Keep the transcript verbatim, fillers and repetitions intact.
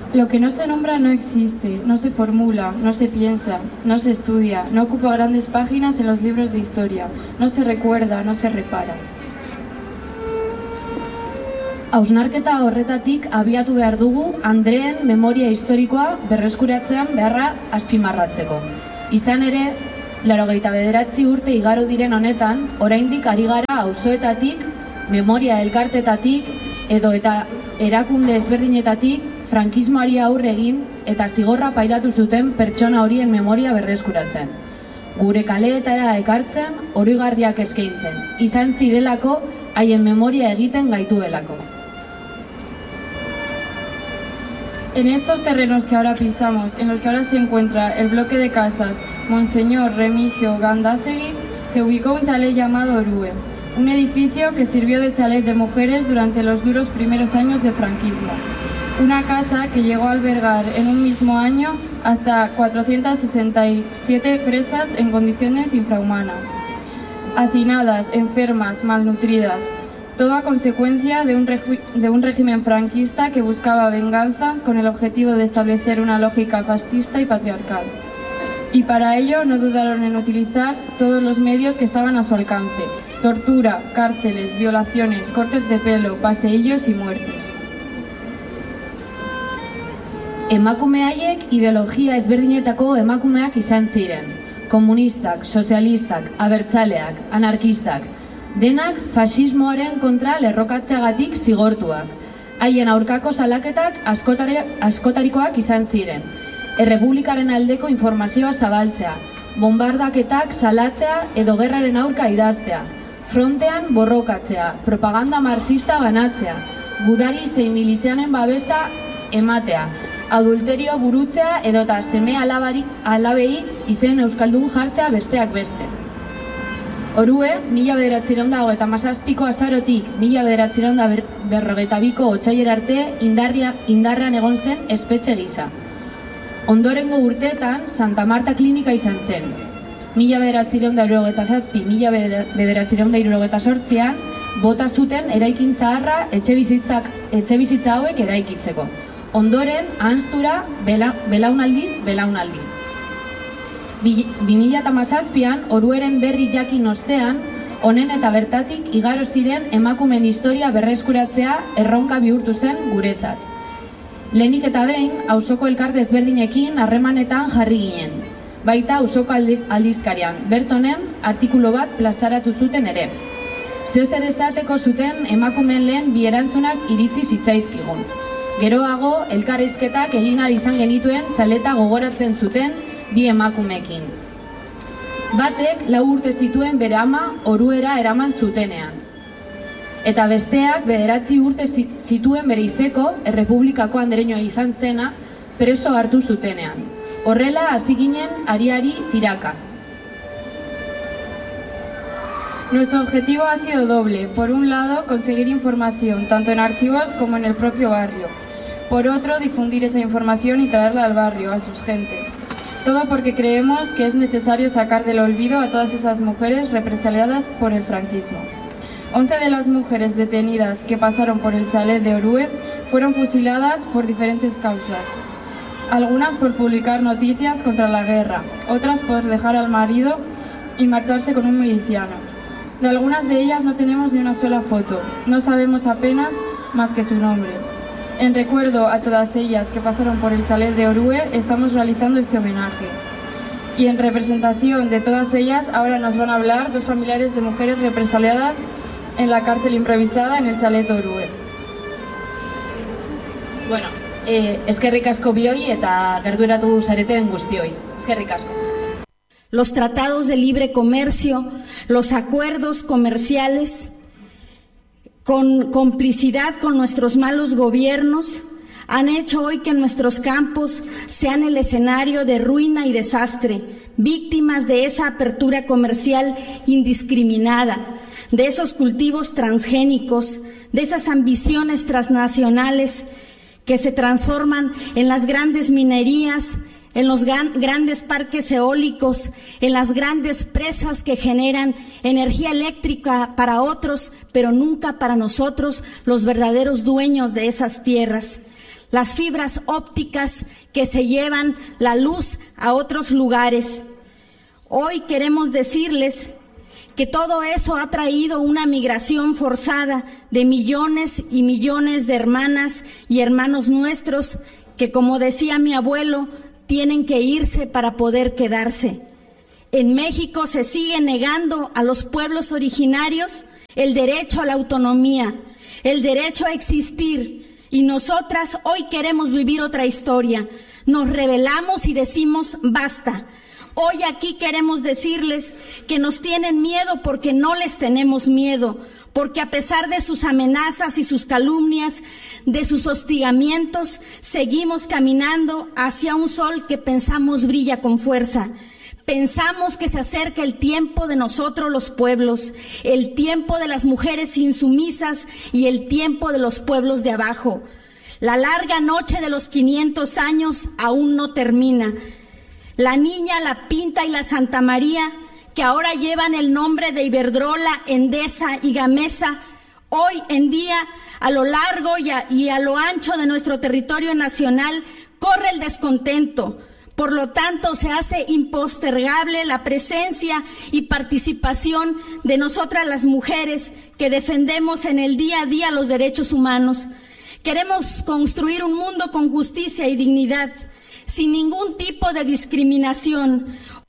Lo que no se nombra no existe, no se formula, no se piensa, no se estudia, no ocupa grandes páginas en los libros de historia, no se recuerda, no se repara. Hausnarketa horretatik abiatu behar dugu Andreen memoria historikoa berreskuratzean beharra azpimarratzeko. Izan ere, laurogeita bederatzi urte igaro diren honetan, oraindik ari gara auzoetatik, memoria elkartetatik edo eta erakunde ezberdinetatik frankismoari aurre egin eta zigorra pairatu zuten pertsona horien memoria berreskuratzen. Gure kaleetara ekartzen, oroigarriak eskaintzen, izan zirelako haien memoria egiten gaituelako. En estos terrenos que ahora pisamos, en los que ahora se encuentra el bloque de casas Monseñor Remigio Gandásegui, se ubicó un chalet llamado Orue, un edificio que sirvió de chalet de mujeres durante los duros primeros años de franquismo. Una casa que llegó a albergar en un mismo año hasta cuatrocientas sesenta y siete presas en condiciones infrahumanas, hacinadas, enfermas, malnutridas, todo a consecuencia de un, de un régimen franquista que buscaba venganza con el objetivo de establecer una lógica fascista y patriarcal. Y para ello no dudaron en utilizar todos los medios que estaban a su alcance: tortura, cárceles, violaciones, cortes de pelo, paseillos y muertos. Emakume haiek ideologia ezberdinetako emakumeak izan ziren. Komunistak, sozialistak, abertzaleak, anarkistak, denak fasismoaren kontra lerrokatzeagatik zigortuak. Haien aurkako salaketak askotarikoak izan ziren. Errepublikaren aldeko informazioa zabaltzea, bombardaketak salatzea edo gerraren aurka idaztea, frontean borrokatzea, propaganda marxista banatzea, gudari zein milizianen babesa ematea, adulterioa burutzea edota seme alabei izen euskaldun jartzea besteak beste. Orue, mila bederatziehun eta hogeita hamazazpiko azarotik mila bederatziehun eta berrogeita biko otsailera arte indarrean egon zen espetxe gisa. Ondorengo urteetan Santa Marta klinika izan zen. Mila bederatziehun eta hirurogeita zazpi, mila bederatziehun eta hirurogeita zortzian bota zuten eraikin zaharra etxebizitza hauek eraikitzeko. Ondoren, ahanztura belaunaldiz belaunaldi. bi mila hamazazpian, Orueren berri jakin ostean, honen eta bertatik igaro ziren emakumen historia berreskuratzea erronka bihurtu zen guretzat. Lehenik eta behin, auzoko elkarte ezberdinekin harremanetan jarri ginen. Baita auzoko aldizkarian, bertonen artikulu bat plazaratu zuten ere. Zeozer esateko zuten emakumeen lehen bi erantzunak iritzi zitzaizkigun. Geroago, elkarrizketak egin ahal izan genituen txaleta gogoratzen zuten bi emakumekin. Batek lau urte zituen bere ama Oruera eraman zutenean. Eta besteak bederatzi urte zituen bere izeko, errepublikako andereñoa izan zena, preso hartu zutenean. Horrela, hasi ginen ariari tiraka. Nuestro objetivo ha sido doble. Por un lado, conseguir información, tanto en archivos como en el propio barrio. Por otro, difundir esa información y traerla al barrio, a sus gentes. Todo porque creemos que es necesario sacar del olvido a todas esas mujeres represaliadas por el franquismo. Once de las mujeres detenidas que pasaron por el chalet de Orue fueron fusiladas por diferentes causas. Algunas por publicar noticias contra la guerra, otras por dejar al marido y marcharse con un miliciano. De algunas de ellas no tenemos ni una sola foto, no sabemos apenas más que su nombre. En recuerdo a todas ellas que pasaron por el chalet de Orue, estamos realizando este homenaje. Y en representación de todas ellas, ahora nos van a hablar dos familiares de mujeres represaliadas en la cárcel improvisada en el chalet de Orue. Bueno, eh, eskerrik asko bioi eta gerturatu zareten guztioi. Eskerrik asko. Los tratados de libre comercio, los acuerdos comerciales, con complicidad con nuestros malos gobiernos, han hecho hoy que nuestros campos sean el escenario de ruina y desastre, víctimas de esa apertura comercial indiscriminada, de esos cultivos transgénicos, de esas ambiciones transnacionales que se transforman en las grandes minerías, en los gran, grandes parques eólicos, en las grandes presas que generan energía eléctrica para otros, pero nunca para nosotros, los verdaderos dueños de esas tierras. las fibras ópticas que se llevan la luz a otros lugares. Hoy queremos decirles que todo eso ha traído una migración forzada de millones y millones de hermanas y hermanos nuestros que, como decía mi abuelo, tienen que irse para poder quedarse. En México se sigue negando a los pueblos originarios el derecho a la autonomía, el derecho a existir, y nosotras hoy queremos vivir otra historia. Nos rebelamos y decimos basta. Hoy aquí queremos decirles que nos tienen miedo porque no les tenemos miedo, porque a pesar de sus amenazas y sus calumnias, de sus hostigamientos, seguimos caminando hacia un sol que pensamos brilla con fuerza. Pensamos que se acerca el tiempo de nosotros los pueblos, el tiempo de las mujeres insumisas y el tiempo de los pueblos de abajo. La larga noche de los quinientos años aún no termina. La Niña, la Pinta y la Santa María, que ahora llevan el nombre de Iberdrola, Endesa y Gamesa, hoy en día, a lo largo y a, y a lo ancho de nuestro territorio nacional, corre el descontento. Por lo tanto, se hace impostergable la presencia y participación de nosotras las mujeres que defendemos en el día a día los derechos humanos. Queremos construir un mundo con justicia y dignidad, sin ningún tipo de discriminación,